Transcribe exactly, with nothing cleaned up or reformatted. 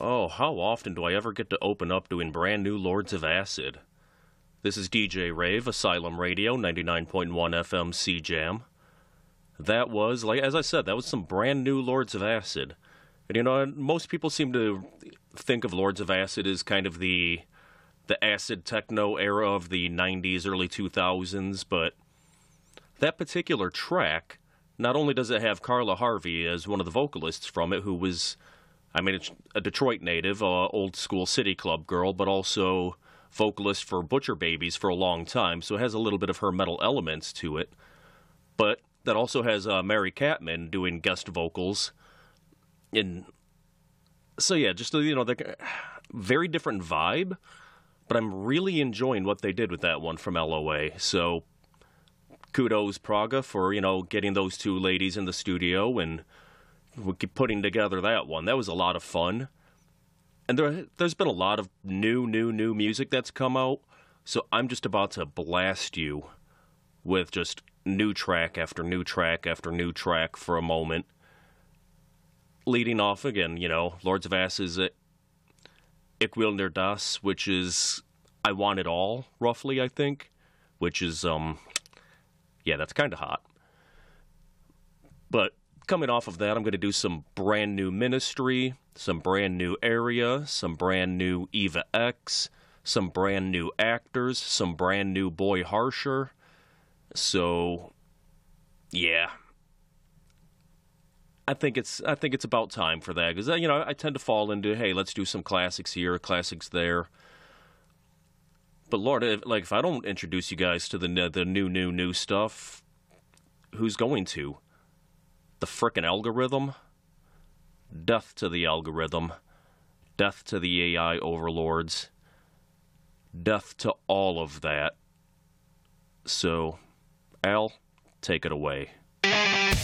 Oh, how often do I ever get to open up doing brand new Lords of Acid? This is D J Rave, Asylum Radio, ninety-nine point one F M C Jam. That was, like as I said, that was some brand new Lords of Acid. And you know, most people seem to think of Lords of Acid as kind of the the acid techno era of the nineties, early two thousands, but that particular track, not only does it have Carla Harvey as one of the vocalists from it, who was, I mean, it's a Detroit native, uh, old school City Club girl, but also vocalist for Butcher Babies for a long time, so it has a little bit of her metal elements to it. But that also has uh, Mary Catman doing guest vocals. And so yeah, just, you know, the very different vibe, but I'm really enjoying what they did with that one from L O A. So kudos, Praga, for, you know, getting those two ladies in the studio and putting together that one. That was a lot of fun. And there, there's been a lot of new, new, new music that's come out, so I'm just about to blast you with just new track after new track after new track for a moment. Leading off again, you know, Lords of Acid's uh, Ich will nur das, which is I Want It All, roughly, I think, which is, um, yeah, that's kind of hot. But coming off of that, I'm going to do some brand new Ministry, some brand new Area, some brand new Eva X, some brand new Actors, some brand new Boy Harsher. So, yeah, I think it's I think it's about time for that, because you know I tend to fall into, hey, let's do some classics here, classics there. But Lord, if, like if I don't introduce you guys to the the new new new stuff, who's going to? The frickin' algorithm? Death to the algorithm. Death to the A I overlords. Death to all of that. So, Al, take it away.